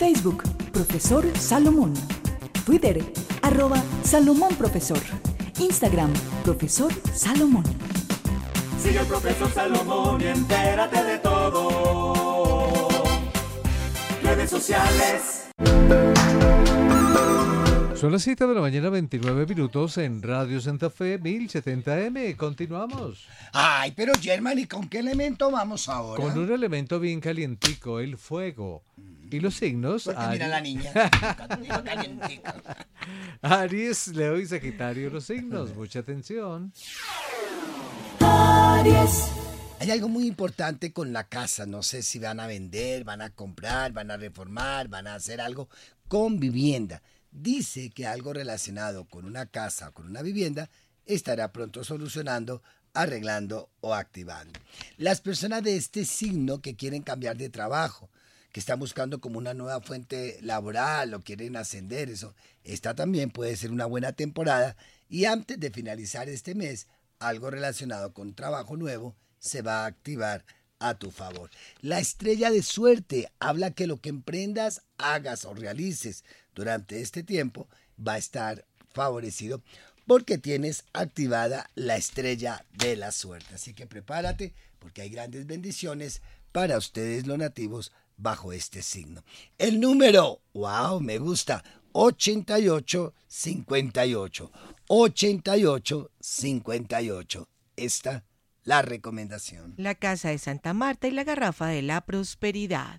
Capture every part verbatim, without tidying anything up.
Facebook, Profesor Salomón. Twitter, arroba Salomón Profesor. Instagram, Profesor Salomón. Sigue al Profesor Salomón y entérate de todo. Redes sociales. Son las siete de la mañana, veintinueve minutos en Radio Santa Fe mil setenta eme. Continuamos. Ay, pero Germán, ¿y con qué elemento vamos ahora? Con un elemento bien calientico, el fuego. Y los signos... Porque Ari... mira la niña. Calientico. Aries, Leo y Sagitario, los signos. Mucha atención. Aries. Hay algo muy importante con la casa. No sé si van a vender, van a comprar, van a reformar, van a hacer algo con vivienda. Dice que algo relacionado con una casa o con una vivienda estará pronto solucionando, arreglando o activando. Las personas de este signo que quieren cambiar de trabajo, que están buscando como una nueva fuente laboral o quieren ascender, eso, esta también puede ser una buena temporada y antes de finalizar este mes, algo relacionado con trabajo nuevo se va a activar a tu favor. La estrella de suerte habla que lo que emprendas, hagas o realices durante este tiempo va a estar favorecido porque tienes activada la estrella de la suerte. Así que prepárate porque hay grandes bendiciones para ustedes los nativos bajo este signo. El número, wow, me gusta, ochenta y ocho cincuenta y ocho. ochenta y ocho cincuenta y ocho. Esta la recomendación. La casa de Santa Marta y la garrafa de la prosperidad.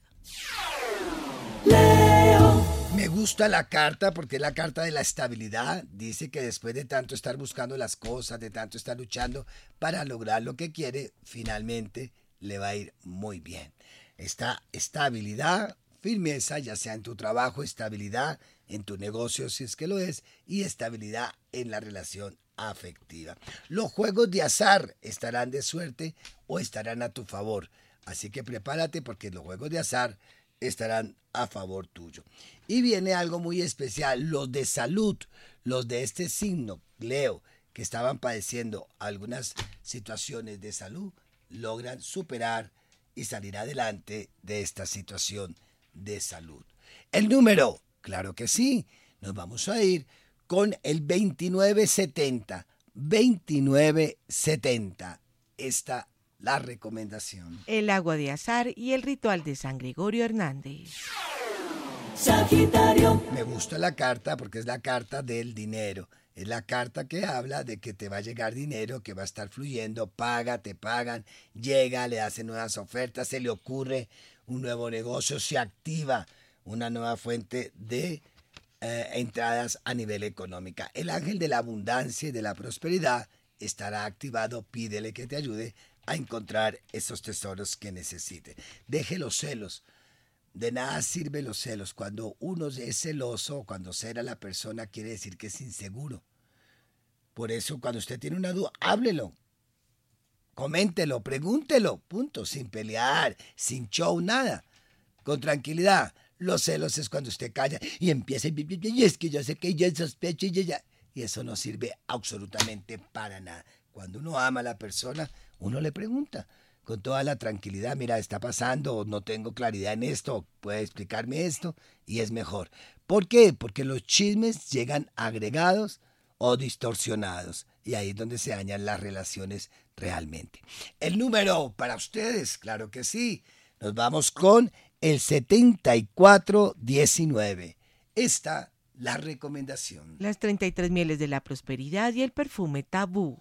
Leo. Me gusta la carta porque es la carta de la estabilidad. Dice que después de tanto estar buscando las cosas, de tanto estar luchando para lograr lo que quiere, finalmente le va a ir muy bien. Esta estabilidad, firmeza, ya sea en tu trabajo, estabilidad en tu negocio, si es que lo es, y estabilidad en la relación afectiva. Los juegos de azar estarán de suerte o estarán a tu favor. Así que prepárate porque los juegos de azar estarán a favor tuyo. Y viene algo muy especial, los de salud, los de este signo, Leo, que estaban padeciendo algunas situaciones de salud, logran superar y salir adelante de esta situación de salud. El número, claro que sí, nos vamos a ir con el veintinueve setenta. veintinueve setenta. Esta la recomendación. El agua de azar y el ritual de San Gregorio Hernández. Sagitario. Me gusta la carta porque es la carta del dinero. Es la carta que habla de que te va a llegar dinero, que va a estar fluyendo, paga, te pagan, llega, le hacen nuevas ofertas, se le ocurre un nuevo negocio, se activa una nueva fuente de eh, entradas a nivel económico. El ángel de la abundancia y de la prosperidad estará activado, pídele que te ayude a encontrar esos tesoros que necesite. Deje los celos. De nada sirve los celos. Cuando uno es celoso, cuando cela a la persona, quiere decir que es inseguro. Por eso, cuando usted tiene una duda, háblelo. Coméntelo, pregúntelo, punto. Sin pelear, sin show, nada. Con tranquilidad. Los celos es cuando usted calla y empieza, y es que yo sé que yo sospecho y ya. Y eso no sirve absolutamente para nada. Cuando uno ama a la persona, uno le pregunta con toda la tranquilidad, mira, está pasando, no tengo claridad en esto, puede explicarme esto, y es mejor. ¿Por qué? Porque los chismes llegan agregados o distorsionados, y ahí es donde se dañan las relaciones realmente. El número para ustedes, claro que sí, nos vamos con el setenta y cuatro diecinueve. Esta la recomendación. Las treinta y tres mieles de la prosperidad y el perfume tabú.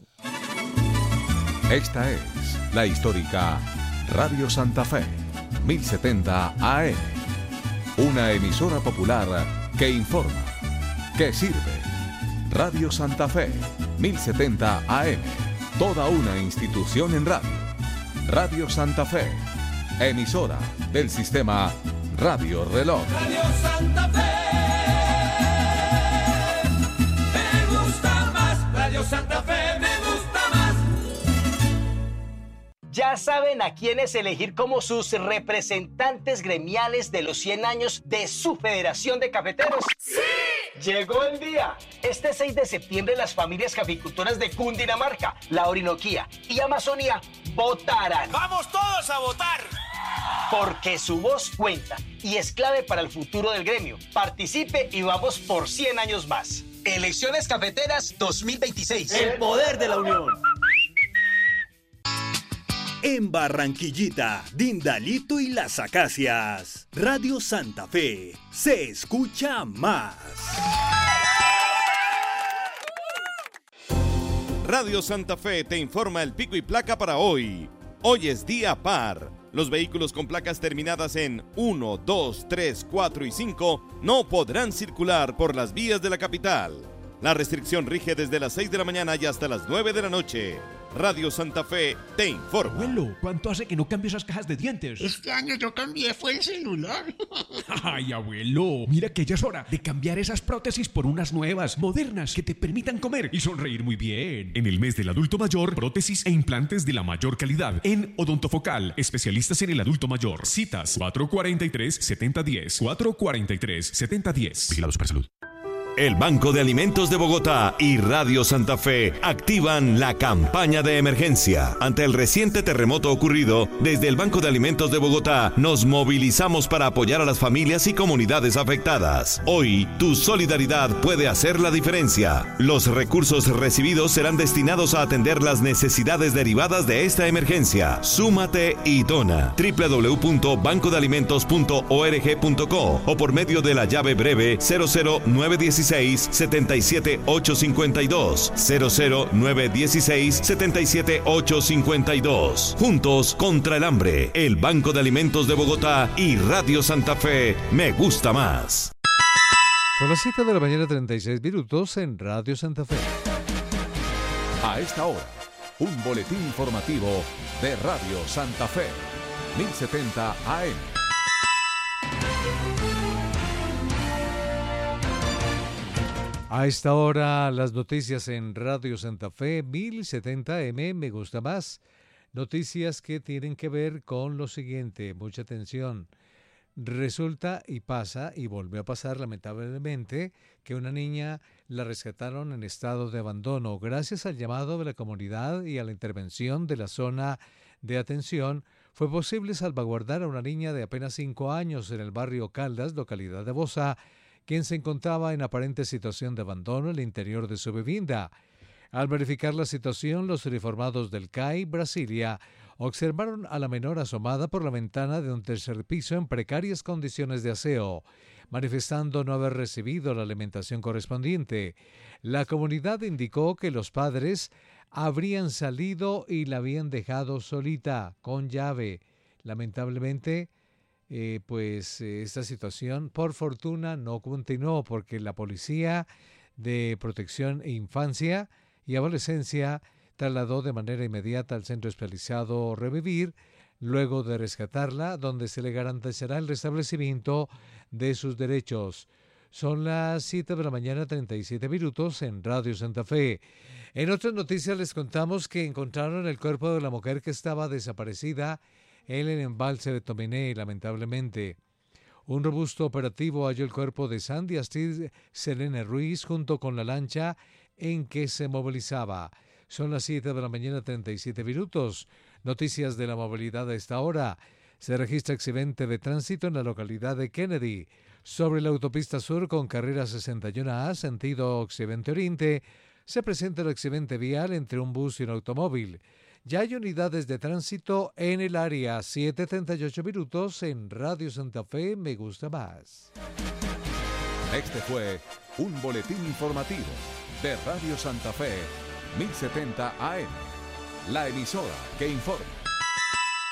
Esta es la histórica Radio Santa Fe, mil setenta A M. Una emisora popular que informa, que sirve. Radio Santa Fe, mil setenta A M. Toda una institución en radio. Radio Santa Fe, emisora del sistema Radio Reloj. Radio Santa Fe. Me gusta más. Radio Santa Fe me gusta más. ¿Ya saben a quiénes elegir como sus representantes gremiales de los cien años de su Federación de Cafeteros? ¡Sí! Llegó el día. Este seis de septiembre las familias caficultoras de Cundinamarca, la Orinoquía y Amazonía votarán. ¡Vamos todos a votar! Porque su voz cuenta y es clave para el futuro del gremio. Participe y vamos por cien años más. Elecciones Cafeteras dos mil veintiséis. El poder de la unión. En Barranquillita, Dindalito y las Acacias. Radio Santa Fe. Se escucha más. Radio Santa Fe te informa el pico y placa para hoy. Hoy es día par. Los vehículos con placas terminadas en uno, dos, tres, cuatro y cinco no podrán circular por las vías de la capital. La restricción rige desde las seis de la mañana y hasta las nueve de la noche. Radio Santa Fe te informa. Abuelo, ¿cuánto hace que no cambio esas cajas de dientes? Este año yo cambié, fue el celular. Ay, abuelo, mira que ya es hora de cambiar esas prótesis por unas nuevas, modernas, que te permitan comer y sonreír muy bien. En el mes del adulto mayor, prótesis e implantes de la mayor calidad en Odontofocal, especialistas en el adulto mayor. Citas cuatro cuatro tres, siete cero uno cero, cuatro cuatro tres, siete cero uno cero. Vigilados por salud. El Banco de Alimentos de Bogotá y Radio Santa Fe activan la campaña de emergencia. Ante el reciente terremoto ocurrido, desde el Banco de Alimentos de Bogotá nos movilizamos para apoyar a las familias y comunidades afectadas. Hoy, tu solidaridad puede hacer la diferencia. Los recursos recibidos serán destinados a atender las necesidades derivadas de esta emergencia. Súmate y dona. doble u doble u doble u punto banco de alimentos punto org punto co o por medio de la llave breve cero cero nueve uno seis, siete siete ocho cinco dos, cero cero nueve uno seis, siete siete ocho cinco dos. Juntos contra el hambre, el Banco de Alimentos de Bogotá y Radio Santa Fe, me gusta más. Son las siete de la mañana, treinta y seis minutos en Radio Santa Fe. A esta hora, un boletín informativo de Radio Santa Fe, mil setenta A M. A esta hora, las noticias en Radio Santa Fe, mil setenta A M, me gusta más. Noticias que tienen que ver con lo siguiente, mucha atención. Resulta y pasa, y volvió a pasar lamentablemente, que una niña la rescataron en estado de abandono. Gracias al llamado de la comunidad y a la intervención de la zona de atención, fue posible salvaguardar a una niña de apenas cinco años en el barrio Caldas, localidad de Bozá, quien se encontraba en aparente situación de abandono en el interior de su vivienda. Al verificar la situación, los uniformados del C A I Brasilia observaron a la menor asomada por la ventana de un tercer piso en precarias condiciones de aseo, manifestando no haber recibido la alimentación correspondiente. La comunidad indicó que los padres habrían salido y la habían dejado solita, con llave. Lamentablemente, Eh, pues eh, esta situación por fortuna no continuó porque la Policía de Protección e Infancia y Adolescencia trasladó de manera inmediata al Centro Especializado Revivir luego de rescatarla, donde se le garantizará el restablecimiento de sus derechos. Son las siete de la mañana, treinta y siete minutos en Radio Santa Fe. En otras noticias les contamos que encontraron el cuerpo de la mujer que estaba desaparecida en el embalse de Tominé, lamentablemente. Un robusto operativo halló el cuerpo de Sandy Astrid Selene Ruiz junto con la lancha en que se movilizaba. Son las siete de la mañana, treinta y siete minutos. Noticias de la movilidad a esta hora. Se registra accidente de tránsito en la localidad de Kennedy. Sobre la autopista sur con carrera sesenta y uno A, sentido occidente-oriente, se presenta el accidente vial entre un bus y un automóvil. Ya hay unidades de tránsito en el área. Siete treinta y ocho minutos en Radio Santa Fe, me gusta más. Este fue un boletín informativo de Radio Santa Fe, mil setenta A M, la emisora que informa.